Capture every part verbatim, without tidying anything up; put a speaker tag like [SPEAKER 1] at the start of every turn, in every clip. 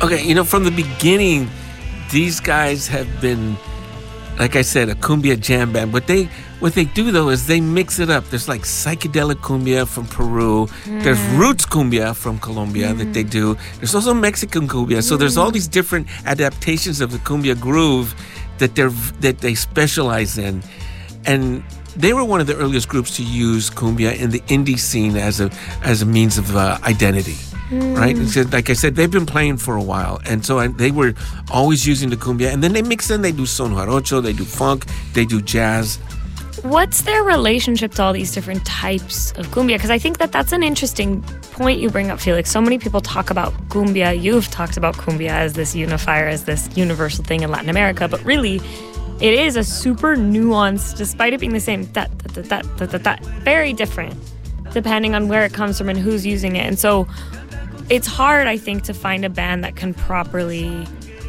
[SPEAKER 1] Okay, you know, from the beginning, these guys have been, like I said, a cumbia jam band. But they, what they do, though, is they mix it up. There's like psychedelic cumbia from Peru. Mm. There's roots cumbia from Colombia mm. that they do. There's also Mexican cumbia. Mm. So there's all these different adaptations of the cumbia groove that they're that they specialize in. And they were one of the earliest groups to use cumbia in the indie scene as a as a means of uh, identity. Mm. Right? So, like I said, they've been playing for a while. And so I, they were always using the cumbia. And then they mix in, they do son jarocho, they do funk, they do jazz.
[SPEAKER 2] What's their relationship to all these different types of cumbia? Because I think that that's an interesting point you bring up, Felix. So many people talk about cumbia. You've talked about cumbia as this unifier, as this universal thing in Latin America. But really, it is a super nuanced, despite it being the same, that, that, that, that, that, that, very different, depending on where it comes from and who's using it. And so it's hard, I think, to find a band that can properly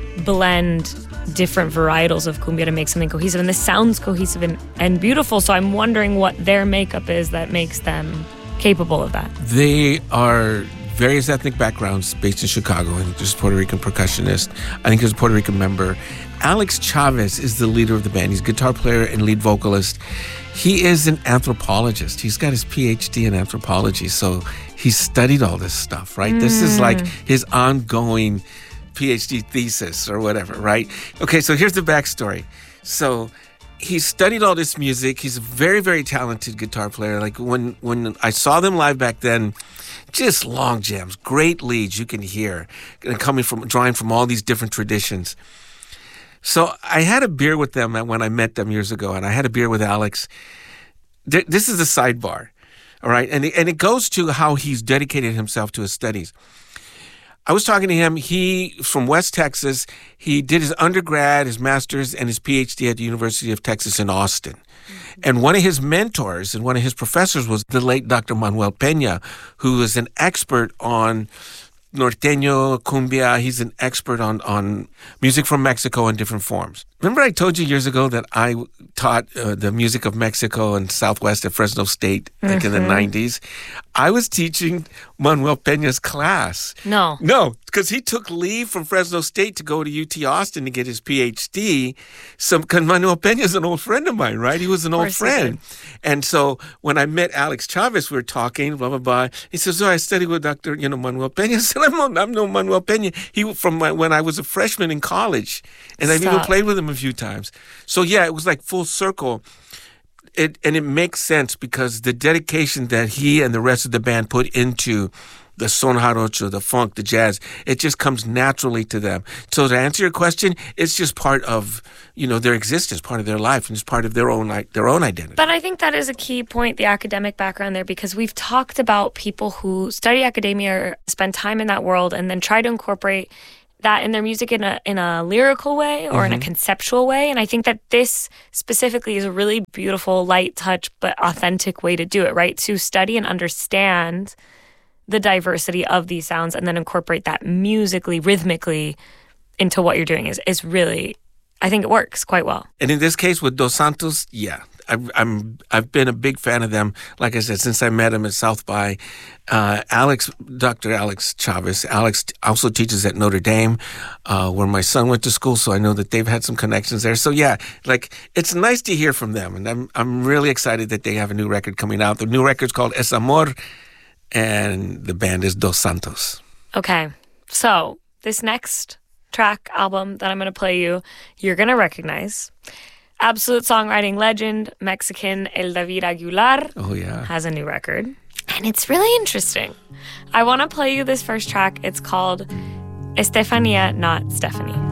[SPEAKER 2] blend different varietals of cumbia to make something cohesive. And this sounds cohesive and, and beautiful, so I'm wondering what their makeup is that makes them capable of that.
[SPEAKER 1] They are various ethnic backgrounds based in Chicago, and there's a Puerto Rican percussionist. I think there's a Puerto Rican member. Alex Chavez is the leader of the band. He's a guitar player and lead vocalist. He is an anthropologist. He's got his P H D in anthropology, so he's studied all this stuff, right? Mm. This is like his ongoing P H D thesis or whatever, right? Okay, so here's the backstory. So he studied all this music. He's a very, very talented guitar player. Like when, when I saw them live back then, just long jams, great leads you can hear, and coming from, drawing from all these different traditions. So I had a beer with them when I met them years ago, and I had a beer with Alex. This is a sidebar, all right? And it, and it goes to how he's dedicated himself to his studies. I was talking to him. He, from West Texas, he did his undergrad, his master's, and his P H D at the University of Texas in Austin. Mm-hmm. And one of his mentors and one of his professors was the late Doctor Manuel Peña, who is an expert on norteño, cumbia. He's an expert on, on music from Mexico in different forms. Remember I told you years ago that I taught uh, the music of Mexico and Southwest at Fresno State, like mm-hmm. in the nineties? I was teaching Manuel Peña's class.
[SPEAKER 2] No.
[SPEAKER 1] No, because he took leave from Fresno State to go to U T Austin to get his P H D. So, because Manuel Peña's an old friend of mine, right? He was an old friend. And so when I met Alex Chavez, we were talking, blah, blah, blah. He says, oh, I studied with Doctor you know, Manuel Peña. I said, I'm no, I'm no Manuel Peña. He from my, when I was a freshman in college. And Stop. I've even played with him a few times. So yeah, it was like full circle. It and it makes sense because the dedication that he and the rest of the band put into the son jarocho, the funk, the jazz, it just comes naturally to them. So to answer your question, it's just part of, you know, their existence, part of their life, and it's part of their own their own identity.
[SPEAKER 2] But I think that is a key point, the academic background there, because we've talked about people who study academia or spend time in that world and then try to incorporate that in their music in a in a lyrical way or mm-hmm. in a conceptual way. And I think that this specifically is a really beautiful, light touch, but authentic way to do it, right? To study and understand the diversity of these sounds and then incorporate that musically, rhythmically into what you're doing is, is really, I think it works quite well.
[SPEAKER 1] And in this case with Dos Santos, yeah, I've, I'm, I've been a big fan of them. Like I said, since I met him at South by. Uh, Alex, Doctor Alex Chavez, Alex also teaches at Notre Dame, uh, where my son went to school, so I know that they've had some connections there. So yeah, like, it's nice to hear from them, and I'm, I'm really excited that they have a new record coming out. The new record's called Es Amor, and the band is Dos Santos.
[SPEAKER 2] Okay, so this next track album that I'm going to play you, you're going to recognize. Absolute songwriting legend, Mexican El David Aguilar
[SPEAKER 1] oh, yeah.
[SPEAKER 2] has a new record. And it's really interesting. I want to play you this first track. It's called Estefania, Not Stephanie.